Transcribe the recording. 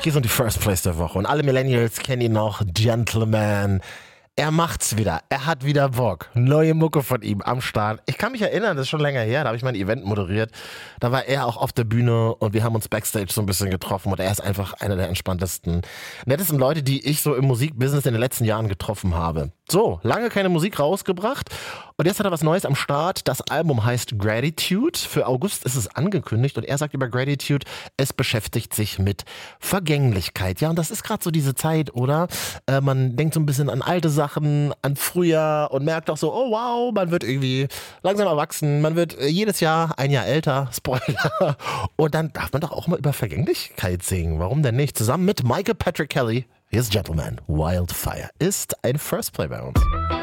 Hier sind die First Plays der Woche und alle Millennials kennen ihn noch, Gentleman. Er macht's wieder. Er hat wieder Bock. Neue Mucke von ihm am Start. Ich kann mich erinnern, das ist schon länger her, da habe ich mein Event moderiert. Da war er auch auf der Bühne und wir haben uns Backstage so ein bisschen getroffen und er ist einfach einer der entspanntesten, nettesten Leute, die ich so im Musikbusiness in den letzten Jahren getroffen habe. So, lange keine Musik rausgebracht und jetzt hat er was Neues am Start. Das Album heißt Gratitude. Für August ist es angekündigt und er sagt über Gratitude, es beschäftigt sich mit Vergänglichkeit. Ja, und das ist gerade so diese Zeit, oder? Man denkt so ein bisschen an alte Sachen, an früher und merkt auch so, oh wow, man wird irgendwie langsam erwachsen, man wird jedes Jahr ein Jahr älter, Spoiler. Und dann darf man doch auch mal über Vergänglichkeit singen. Warum denn nicht? Zusammen mit Michael Patrick Kelly. Here's Gentleman, Wildfire ist ein First Play bei uns.